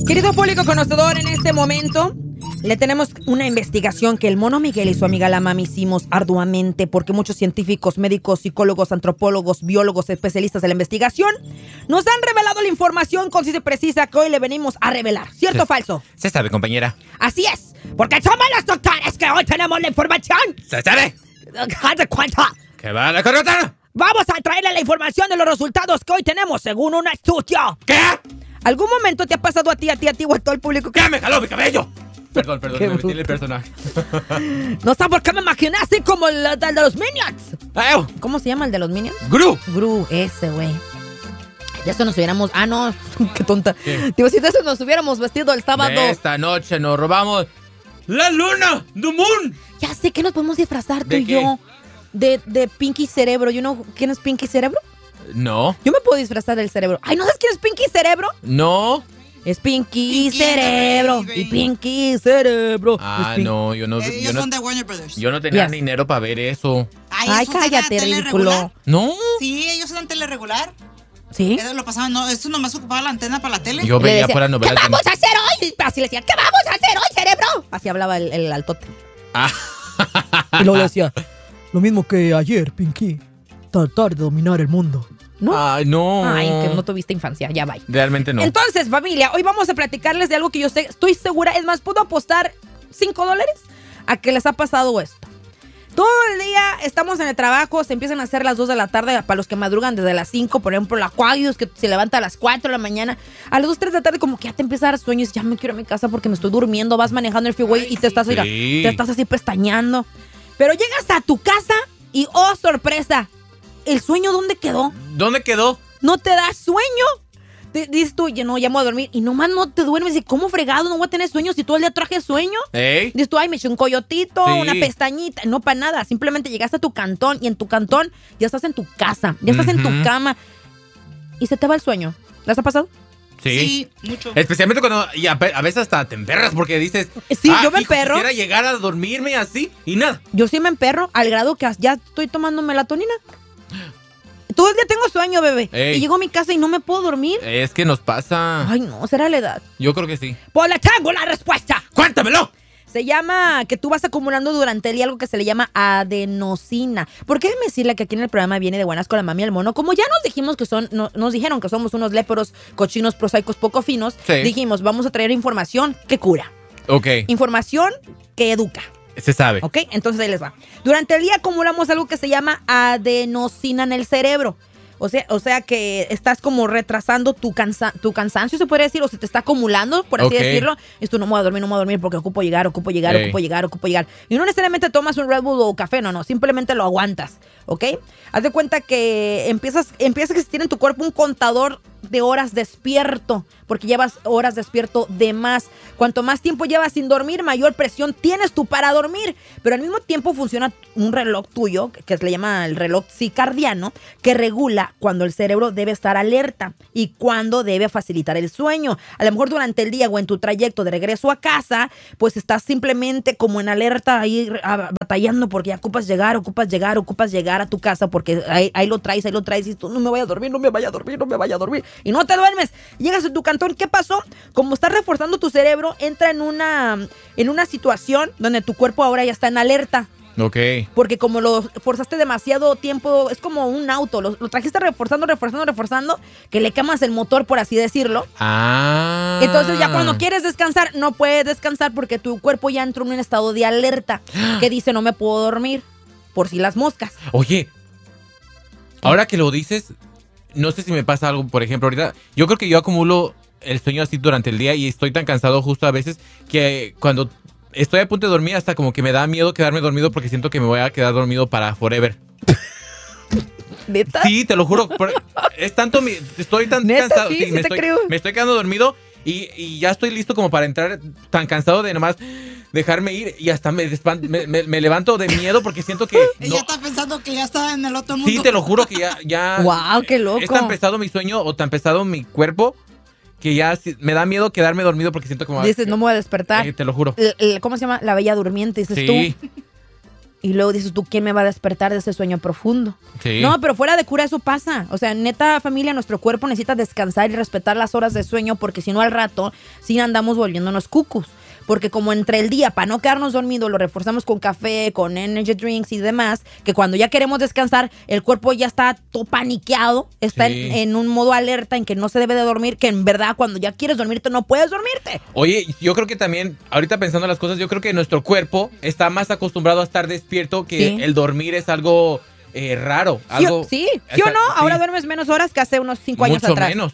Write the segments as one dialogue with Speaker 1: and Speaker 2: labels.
Speaker 1: Querido público conocedor, en este momento le tenemos una investigación que el Mono Miguel y su amiga la Mami hicimos arduamente porque muchos científicos, médicos, psicólogos, antropólogos, biólogos, especialistas de la investigación nos han revelado la información concisa y precisa que hoy le venimos a revelar. ¿Cierto o falso?
Speaker 2: Se sabe, compañera.
Speaker 1: Así es, porque somos los doctores que hoy tenemos la información.
Speaker 2: Se sabe.
Speaker 1: Haz de cuenta.
Speaker 2: ¿Qué va a la corrota?
Speaker 1: Vamos a traerle la información de los resultados que hoy tenemos según un estudio.
Speaker 2: ¿Qué?
Speaker 1: ¿Algún momento te ha pasado a ti o a todo el público que...
Speaker 2: ¿Qué me jaló mi cabello? Perdón,
Speaker 1: Qué
Speaker 2: me metí en el
Speaker 1: bruto.
Speaker 2: personaje.
Speaker 1: No sé por qué me imaginé así como el de los Minions. ¿Cómo se llama el de los Minions?
Speaker 2: Gru.
Speaker 1: Gru, ese, güey. De eso nos hubiéramos... Ah, no, qué tonta.
Speaker 2: ¿Qué?
Speaker 1: Digo, si de eso nos hubiéramos vestido el sábado.
Speaker 2: Esta noche nos robamos la luna, the moon.
Speaker 1: Ya sé que nos podemos disfrazar tú
Speaker 2: ¿De
Speaker 1: y
Speaker 2: qué?
Speaker 1: yo. De Pinky Cerebro. ¿Quién es Pinky Cerebro?
Speaker 2: No.
Speaker 1: Yo me puedo disfrazar del cerebro. Ay, ¿no sabes quién es Pinky Cerebro?
Speaker 2: No.
Speaker 1: Es Pinky
Speaker 3: Pinky
Speaker 1: Cerebro.
Speaker 3: Baby.
Speaker 1: Y Pinky Cerebro.
Speaker 2: Ah,
Speaker 1: Es Pin-
Speaker 2: no, yo no.
Speaker 3: Ellos son de Warner Brothers.
Speaker 2: Yo no tenía
Speaker 1: Yes.
Speaker 2: dinero para ver eso.
Speaker 1: Ay,
Speaker 3: ¿eso está en la
Speaker 1: cállate,
Speaker 3: tele
Speaker 1: ridículo.
Speaker 3: regular?
Speaker 2: No.
Speaker 3: Sí, ellos son en tele regular.
Speaker 1: ¿Sí?
Speaker 3: Eso lo pasaban, no, esto nomás ocupaba la antena para la tele.
Speaker 2: Yo
Speaker 1: Le
Speaker 2: veía
Speaker 1: decía,
Speaker 2: por las
Speaker 1: ¿qué
Speaker 2: novelas.
Speaker 1: vamos a hacer hoy? Así le decía, ¿qué vamos a hacer hoy, cerebro? Así hablaba el altote.
Speaker 2: Ah.
Speaker 4: Y luego le decía, lo mismo que ayer, Pinky, tratar de dominar el mundo.
Speaker 1: ¿No?
Speaker 2: Ay, no.
Speaker 1: Ay, que no tuviste infancia, ya bye.
Speaker 2: Realmente no.
Speaker 1: Entonces, familia, hoy vamos a platicarles de algo que yo sé, estoy segura, es más, puedo apostar $5 a que les ha pasado esto. Todo el día estamos en el trabajo, se empiezan a hacer las 2 de la tarde para los que madrugan desde las 5, por ejemplo, el Aquarius que se levanta a las 4 de la mañana. A las 2, 3 de la tarde como que ya te empieza a dar sueños, ya me quiero ir a mi casa porque me estoy durmiendo, vas manejando el freeway y te estás, oiga,
Speaker 2: Sí.
Speaker 1: te estás así pestañeando. Pero llegas a tu casa y, oh, sorpresa, ¿el sueño dónde quedó?
Speaker 2: ¿Dónde quedó?
Speaker 1: No te da sueño. Dices tú, ya no, ya me voy a dormir. Y nomás no te duermes. Y ¿cómo fregado? No voy a tener sueño si todo el día traje sueño.
Speaker 2: ¿Eh?
Speaker 1: Dices tú, ay, me eché un coyotito,
Speaker 2: Sí.
Speaker 1: una pestañita. No, para nada. Simplemente llegaste a tu cantón y en tu cantón ya estás en tu casa. Ya estás en tu
Speaker 2: Ujú.
Speaker 1: cama. Y se te va el sueño. ¿Les ha pasado?
Speaker 2: Sí.
Speaker 3: Mucho.
Speaker 2: Especialmente cuando y a veces hasta te emperras porque dices...
Speaker 1: Sí, yo me
Speaker 2: hijo,
Speaker 1: emperro.
Speaker 2: Quisiera llegar a dormirme así y nada.
Speaker 1: Yo sí me emperro al grado que ya estoy tomando melatonina. Todo el día tengo sueño, bebé.
Speaker 2: Ey.
Speaker 1: Y llego a mi casa y no me puedo dormir.
Speaker 2: Es que nos pasa.
Speaker 1: Ay, no, será la edad.
Speaker 2: Yo creo que sí.
Speaker 1: Pues le tengo la respuesta.
Speaker 2: ¡Cuéntamelo!
Speaker 1: Se llama que tú vas acumulando durante el día algo que se le llama adenosina. Porque déjeme decirle que aquí en el programa Viene de Buenas con la Mami y el Mono. Como ya nos dijimos que nos dijeron que somos unos léperos, cochinos, prosaicos, poco finos,
Speaker 2: Sí.
Speaker 1: dijimos, vamos a traer información que cura.
Speaker 2: Ok,
Speaker 1: Información que educa.
Speaker 2: se sabe.
Speaker 1: ¿Ok? Entonces ahí les va. Durante el día acumulamos algo que se llama adenosina en el cerebro. O sea que estás como retrasando tu cansancio, se puede decir, o se te está acumulando, por así
Speaker 2: Ok.
Speaker 1: decirlo. Y tú no me voy a dormir porque ocupo llegar.
Speaker 2: Ey.
Speaker 1: Y no necesariamente tomas un Red Bull o café, no, simplemente lo aguantas, ¿ok? Haz de cuenta que empieza a existir en tu cuerpo un contador de horas despierto, porque llevas horas despierto de más. Cuanto más tiempo llevas sin dormir, mayor presión tienes tú para dormir. Pero al mismo tiempo funciona un reloj tuyo, que se le llama el reloj circadiano, que regula cuando el cerebro debe estar alerta y cuando debe facilitar el sueño. A lo mejor durante el día o en tu trayecto de regreso a casa, pues estás simplemente como en alerta ahí batallando porque ya ocupas llegar a tu casa porque ahí lo traes y tú no me vaya a dormir. Y no te duermes. Llegas a tu cantón, ¿qué pasó? Como estás reforzando tu cerebro, entra en una situación donde tu cuerpo ahora ya está en alerta.
Speaker 2: Ok.
Speaker 1: Porque como lo forzaste demasiado tiempo, es como un auto, lo trajiste reforzando, que le quemas el motor, por así decirlo.
Speaker 2: Ah.
Speaker 1: Entonces ya cuando quieres descansar, no puedes descansar porque tu cuerpo ya entró en un estado de alerta que dice no me puedo dormir, por si las moscas.
Speaker 2: Oye, ahora que lo dices, no sé si me pasa algo, por ejemplo, ahorita, yo creo que yo acumulo el sueño así durante el día y estoy tan cansado justo a veces que cuando estoy a punto de dormir hasta como que me da miedo quedarme dormido porque siento que me voy a quedar dormido para forever.
Speaker 1: ¿Neta?
Speaker 2: Sí, te lo juro. Es tanto estoy tan
Speaker 1: ¿Neta?
Speaker 2: cansado.
Speaker 1: Sí, te
Speaker 2: me
Speaker 1: creo.
Speaker 2: estoy quedando dormido y ya estoy listo como para entrar, tan cansado de nomás dejarme ir y hasta me levanto de miedo porque siento que
Speaker 3: Ella
Speaker 2: no.
Speaker 3: está pensando que ya está en el otro mundo.
Speaker 2: Sí, te lo juro que ya
Speaker 1: Guau, qué loco.
Speaker 2: es tan pesado mi sueño o tan pesado mi cuerpo que ya me da miedo quedarme dormido porque siento como
Speaker 1: Dices, no me voy a despertar.
Speaker 2: te lo juro.
Speaker 1: ¿Cómo se llama? La Bella Durmiente, dices
Speaker 2: Sí.
Speaker 1: tú. Y luego dices tú, ¿quién me va a despertar de ese sueño profundo?
Speaker 2: Sí.
Speaker 1: No, pero fuera de cura eso pasa. O sea, neta, familia, nuestro cuerpo necesita descansar y respetar las horas de sueño porque si no al rato sí andamos volviéndonos cucus. Porque como entre el día, para no quedarnos dormidos, lo reforzamos con café, con energy drinks y demás, que cuando ya queremos descansar, el cuerpo ya está todo paniqueado, está
Speaker 2: Sí.
Speaker 1: en un modo alerta en que no se debe de dormir, que en verdad cuando ya quieres dormirte no puedes dormirte.
Speaker 2: Oye, yo creo que también, ahorita pensando en las cosas, yo creo que nuestro cuerpo está más acostumbrado a estar despierto que
Speaker 1: Sí.
Speaker 2: el dormir es algo raro. Algo,
Speaker 1: ¿Sí o no?
Speaker 2: Sí.
Speaker 1: Ahora duermes menos horas que hace unos 5 años
Speaker 2: Mucho
Speaker 1: atrás.
Speaker 2: menos.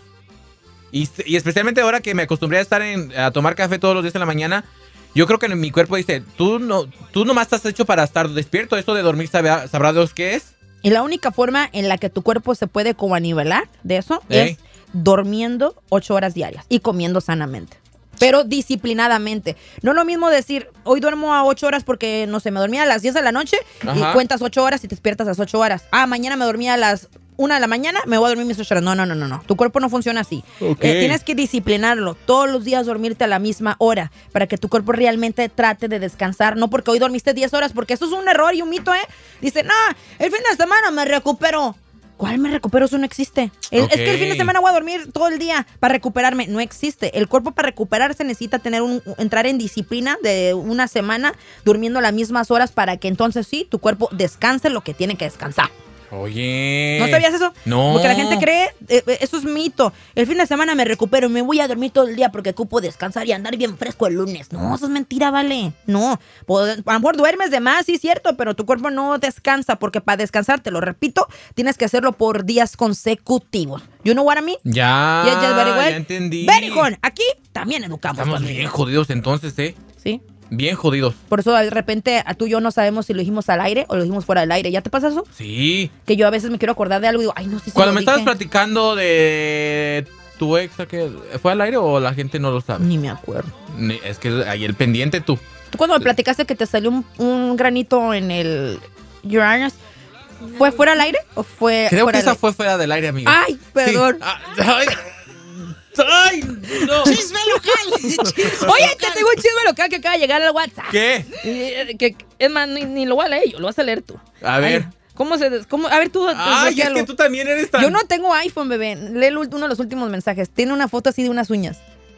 Speaker 2: Y especialmente ahora que me acostumbré a estar a tomar café todos los días en la mañana, yo creo que mi cuerpo dice, tú nomás estás hecho para estar despierto. Esto de dormir sabrá Dios qué es.
Speaker 1: Y la única forma en la que tu cuerpo se puede como anivelar de eso es durmiendo 8 horas diarias y comiendo sanamente. Pero disciplinadamente. No es lo mismo decir, hoy duermo a 8 horas porque, no sé, me dormía a las 10 de la noche y cuentas 8 horas y te despiertas a las 8 horas. Mañana me dormía a las 1 de la mañana, me voy a dormir mis 8 horas. No. Tu cuerpo no funciona así.
Speaker 2: Okay.
Speaker 1: Tienes que disciplinarlo. Todos los días dormirte a la misma hora para que tu cuerpo realmente trate de descansar. No porque hoy dormiste 10 horas, porque eso es un error y un mito, Dice, el fin de semana me recupero. ¿Cuál me recupero? Eso no existe. Es que el fin de semana voy a dormir todo el día para recuperarme. No existe. El cuerpo para recuperarse necesita entrar en disciplina de una semana durmiendo las mismas horas para que entonces sí, tu cuerpo descanse lo que tiene que descansar.
Speaker 2: Oye.
Speaker 1: ¿No sabías eso?
Speaker 2: No.
Speaker 1: Porque la gente cree, eso es mito. El fin de semana me recupero, me voy a dormir todo el día porque ocupo descansar y andar bien fresco el lunes. No, eso es mentira, vale. No. A lo mejor duermes de más, sí es cierto, pero tu cuerpo no descansa porque para descansar, te lo repito, tienes que hacerlo por días consecutivos. You know what I mean?
Speaker 2: Ya
Speaker 1: Ya
Speaker 2: entendí.
Speaker 1: Very good. Aquí también educamos.
Speaker 2: Estamos
Speaker 1: familia.
Speaker 2: bien jodidos entonces,
Speaker 1: Sí.
Speaker 2: Bien jodidos.
Speaker 1: Por eso de repente tú y yo no sabemos si lo dijimos al aire o lo dijimos fuera del aire. ¿Ya te pasa eso?
Speaker 2: Sí.
Speaker 1: Que yo a veces me quiero acordar de algo y digo, ay, no sé si
Speaker 2: Cuando
Speaker 1: lo
Speaker 2: me estabas
Speaker 1: dije.
Speaker 2: platicando de tu ex, ¿fue al aire o la gente no lo sabe?
Speaker 1: Ni me acuerdo.
Speaker 2: Es que ahí el pendiente tú.
Speaker 1: Tú cuando me platicaste que te salió un granito en el Uranus, ¿fue fuera del aire o fue
Speaker 2: Creo
Speaker 1: fuera
Speaker 2: que esa
Speaker 1: del
Speaker 2: fue fuera del aire, amiga.
Speaker 1: Ay, perdón.
Speaker 2: Sí. ¡Ay! ¡No!
Speaker 3: ¡Chisme local!
Speaker 1: Oye, te tengo un chisme local que acaba de llegar al WhatsApp.
Speaker 2: ¿Qué?
Speaker 1: Es más, ni lo voy a leer yo, lo vas a leer tú.
Speaker 2: A ver.
Speaker 1: Ay, a ver tú.
Speaker 2: Ay, es
Speaker 1: desbloquéalo.
Speaker 2: que tú también eres tan...
Speaker 1: Yo no tengo iPhone, bebé. Lee uno de los últimos mensajes. Tiene una foto así de unas uñas.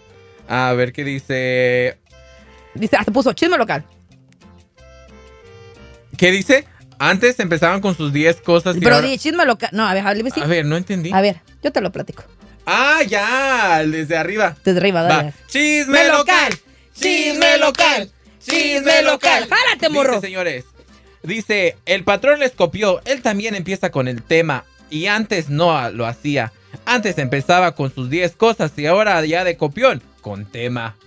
Speaker 2: A ver qué dice...
Speaker 1: Dice, te puso chisme local.
Speaker 2: ¿Qué dice? Antes empezaban con sus 10 cosas y
Speaker 1: Pero
Speaker 2: ahora...
Speaker 1: di chisme local. No, a ver, sí.
Speaker 2: A ver, no entendí.
Speaker 1: A ver, yo te lo platico.
Speaker 2: Ah, ya, desde arriba.
Speaker 1: Desde arriba, dale.
Speaker 2: Va. Chisme local. Chisme local. Chisme local.
Speaker 1: Jálate, morro.
Speaker 2: Dice, señores. Dice, el patrón les copió. Él también empieza con el tema. Y antes no lo hacía. Antes empezaba con sus 10 cosas y ahora ya de copión, con tema.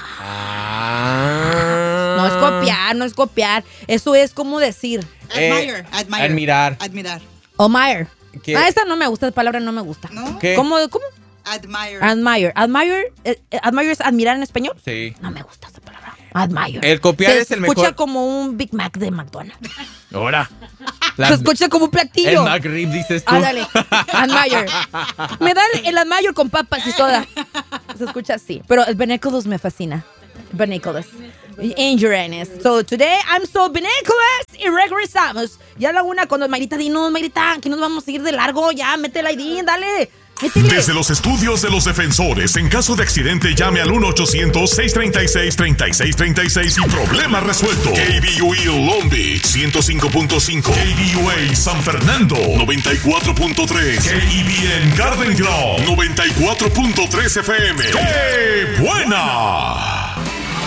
Speaker 1: No es copiar. Eso es como decir.
Speaker 2: Admirar.
Speaker 1: Admire.
Speaker 2: ¿Qué?
Speaker 1: Esta no me gusta, esa palabra no me gusta.
Speaker 3: ¿No?
Speaker 2: ¿Qué?
Speaker 1: ¿Cómo?
Speaker 3: Admire.
Speaker 1: Admire es admirar en español.
Speaker 2: Sí.
Speaker 1: No me gusta esa palabra. Admire.
Speaker 2: El copiar
Speaker 1: Se
Speaker 2: es el
Speaker 1: escucha
Speaker 2: mejor.
Speaker 1: como un Big Mac de McDonald's.
Speaker 2: Ahora.
Speaker 1: Se escucha como un platillo.
Speaker 2: El McRib, dices tú.
Speaker 1: Dale. Admire. Me da el Admire con papas y soda. Se escucha así. Pero el Binoculars me fascina. Binoculars. En Uranus. So today I'm so Binoculars y regresamos. Ya la una cuando Mayrita, dinos, Mayrita, que nos vamos a ir de largo. Ya, mete el ID, dale. Métele.
Speaker 5: Desde los estudios de los defensores, en caso de accidente, llame al 1-800-636-3636 y problema resuelto. KBUE Long Beach 105.5, KBUA San Fernando 94.3, KEBN Garden Grove 94.3 FM. ¡Qué buena!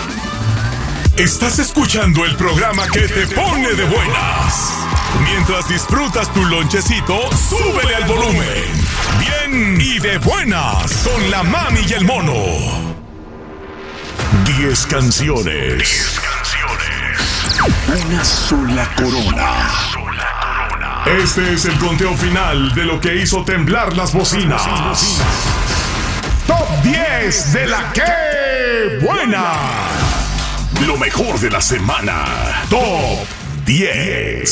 Speaker 5: Estás escuchando el programa que te pone de buenas. Mientras disfrutas tu lonchecito, súbele al volumen. Bien y de buenas con la mami y el mono. 10 canciones. Una sola corona. Este es el conteo final de lo que hizo temblar las bocinas. Top 10 de la que buena. Lo mejor de la semana. Top 10.